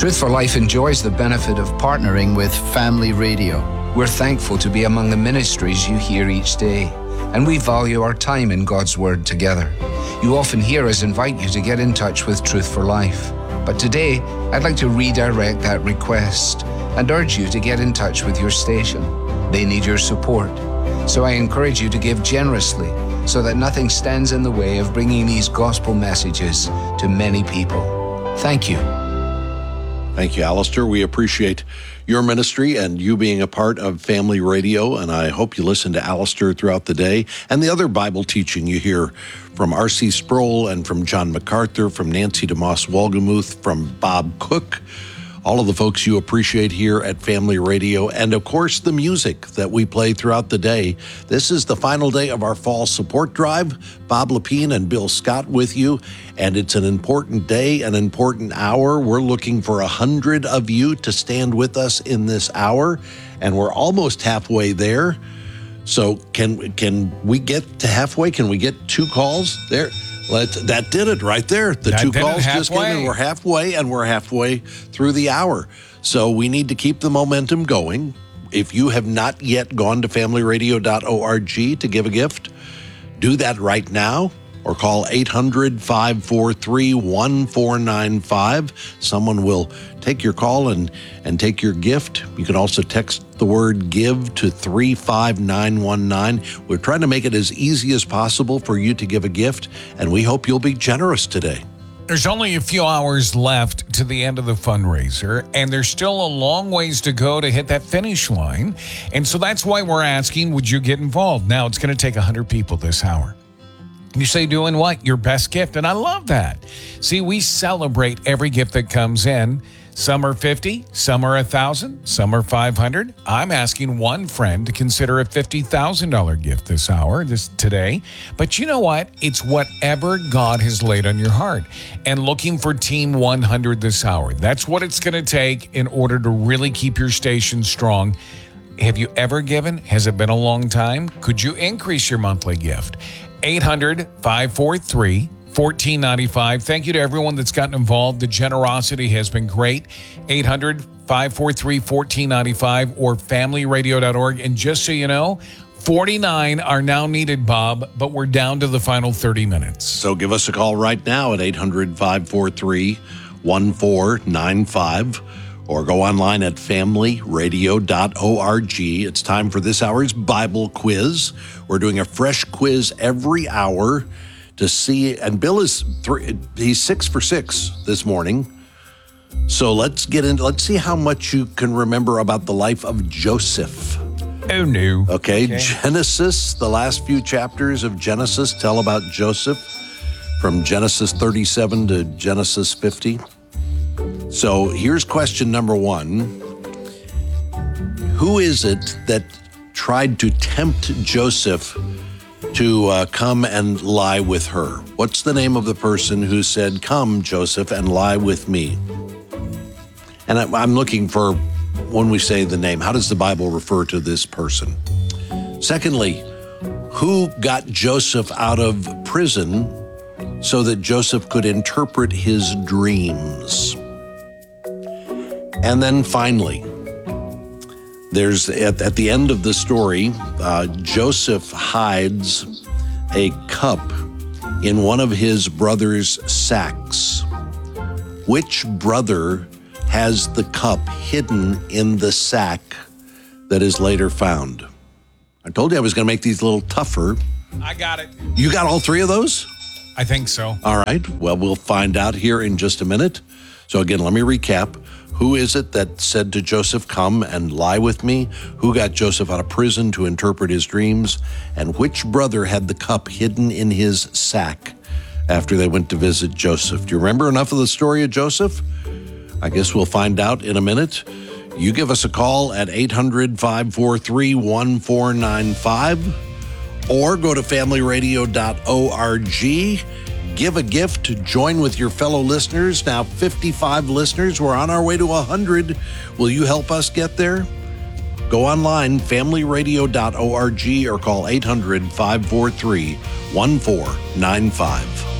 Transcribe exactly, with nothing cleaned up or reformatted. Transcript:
Truth for Life enjoys the benefit of partnering with Family Radio. We're thankful to be among the ministries you hear each day, and we value our time in God's Word together. You often hear us invite you to get in touch with Truth for Life. But today, I'd like to redirect that request and urge you to get in touch with your station. They need your support. So I encourage you to give generously so that nothing stands in the way of bringing these gospel messages to many people. Thank you. Thank you, Alistair. We appreciate your ministry and you being a part of Family Radio, and I hope you listen to Alistair throughout the day and the other Bible teaching you hear from R C Sproul and from John MacArthur, from Nancy DeMoss Wolgemuth, from Bob Cook, all of the folks you appreciate here at Family Radio, and of course the music that we play throughout the day. This is the final day of our fall support drive. Bob Lepine and Bill Scott with you, and it's an important day, an important hour. We're looking for a hundred of you to stand with us in this hour, and we're almost halfway there. So can can we get to halfway? Can we get two calls there? Let, that did it right there. The that two calls just came in. Halfway. We're halfway, and we're halfway through the hour. So we need to keep the momentum going. If you have not yet gone to family radio dot org to give a gift, do that right now, or call eight hundred, five four three, one four nine five. Someone will take your call and, and take your gift. You can also text the word GIVE to three five nine one nine. We're trying to make it as easy as possible for you to give a gift, and we hope you'll be generous today. There's only a few hours left to the end of the fundraiser, and there's still a long ways to go to hit that finish line. And so that's why we're asking, would you get involved? Now, it's going to take one hundred people this hour. You say, doing what? Your best gift. And I love that. See, we celebrate every gift that comes in. Some are fifty, some are one thousand, some are five hundred. I'm asking one friend to consider a fifty thousand dollars gift this hour, this today. But you know what? It's whatever God has laid on your heart. And looking for Team one hundred this hour. That's what it's going to take in order to really keep your station strong. Have you ever given? Has it been a long time? Could you increase your monthly gift? eight hundred, five four three, one four nine five. Thank you to everyone that's gotten involved. The generosity has been great. eight hundred, five four three, one four nine five or family radio dot org. And just so you know, forty-nine are now needed, Bob, but we're down to the final thirty minutes. So give us a call right now at eight hundred, five four three, one four nine five or go online at family radio dot org. It's time for this hour's Bible quiz. We're doing a fresh quiz every hour to see, and Bill is three, he's six for six this morning. So let's get into, let's see how much you can remember about the life of Joseph. Oh, no. Okay, okay. Genesis, the last few chapters of Genesis tell about Joseph from Genesis thirty-seven to Genesis fifty. So here's question number one. Who is it that tried to tempt Joseph to uh, come and lie with her? What's the name of the person who said, "Come, Joseph, and lie with me"? And I'm looking for, when we say the name, how does the Bible refer to this person? Secondly, who got Joseph out of prison so that Joseph could interpret his dreams? And then finally, there's at, at the end of the story, uh, Joseph hides a cup in one of his brother's sacks. Which brother has the cup hidden in the sack that is later found? I told you I was going to make these a little tougher. I got it. You got all three of those? I think so. All right. Well, we'll find out here in just a minute. So again, let me recap. Who is it that said to Joseph, "Come and lie with me"? Who got Joseph out of prison to interpret his dreams? And which brother had the cup hidden in his sack after they went to visit Joseph? Do you remember enough of the story of Joseph? I guess we'll find out in a minute. You give us a call at eight hundred, five four three, one four nine five or go to family radio dot org. Give a gift to join with your fellow listeners. Now fifty-five listeners. We're on our way to one hundred. Will you help us get there? Go online, family radio dot org, or call eight hundred, five four three, one four nine five.